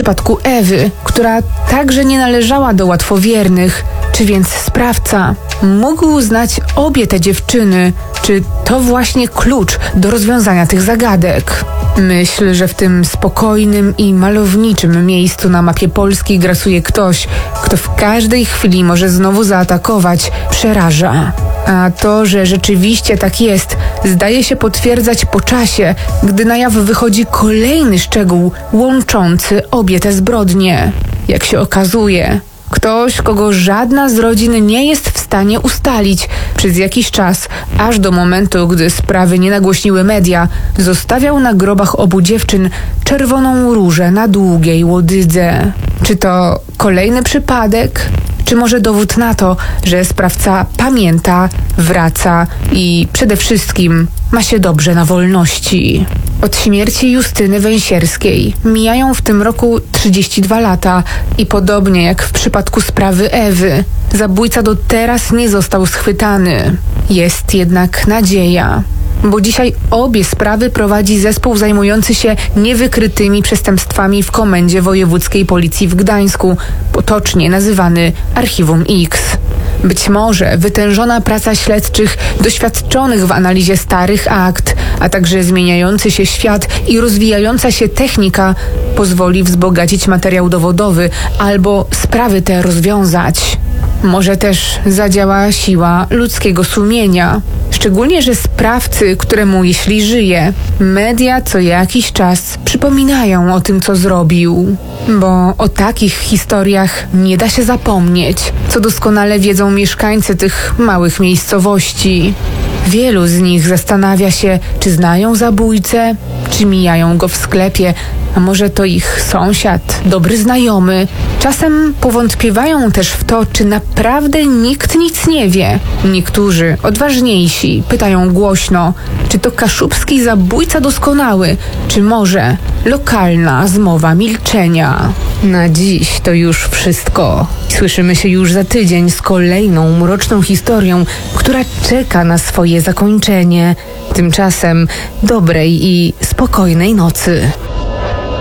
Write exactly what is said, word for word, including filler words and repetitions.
przypadku Ewy, która także nie należała do łatwowiernych. Czy więc sprawca mógł znać obie te dziewczyny? Czy to właśnie klucz do rozwiązania tych zagadek? Myślę, że w tym spokojnym i malowniczym miejscu na mapie Polski grasuje ktoś, kto w każdej chwili może znowu zaatakować, przeraża. A to, że rzeczywiście tak jest, zdaje się potwierdzać po czasie, gdy na jaw wychodzi kolejny szczegół łączący obie te zbrodnie. Jak się okazuje, ktoś, kogo żadna z rodzin nie jest w stanie ustalić przez jakiś czas, aż do momentu, gdy sprawy nie nagłośniły media, zostawiał na grobach obu dziewczyn czerwoną różę na długiej łodydze. Czy to kolejny przypadek? Czy może dowód na to, że sprawca pamięta, wraca i przede wszystkim ma się dobrze na wolności? Od śmierci Justyny Węsierskiej mijają w tym roku trzydzieści dwa lata i podobnie jak w przypadku sprawy Ewy, zabójca do teraz nie został schwytany. Jest jednak nadzieja, bo dzisiaj obie sprawy prowadzi zespół zajmujący się niewykrytymi przestępstwami w Komendzie Wojewódzkiej Policji w Gdańsku, potocznie nazywany Archiwum X. Być może wytężona praca śledczych doświadczonych w analizie starych akt, a także zmieniający się świat i rozwijająca się technika pozwoli wzbogacić materiał dowodowy albo sprawy te rozwiązać. Może też zadziała siła ludzkiego sumienia. Szczególnie, że sprawcy, któremu jeśli żyje, media co jakiś czas przypominają o tym, co zrobił. Bo o takich historiach nie da się zapomnieć, co doskonale wiedzą mieszkańcy tych małych miejscowości. Wielu z nich zastanawia się, czy znają zabójcę, czy mijają go w sklepie, a może to ich sąsiad, dobry znajomy. Czasem powątpiewają też w to, czy naprawdę nikt nic nie wie. Niektórzy, odważniejsi, pytają głośno, czy to kaszubski zabójca doskonały, czy może lokalna zmowa milczenia. Na dziś to już wszystko. Słyszymy się już za tydzień z kolejną mroczną historią, która czeka na swoje zakończenie. Tymczasem dobrej i spokojnej nocy.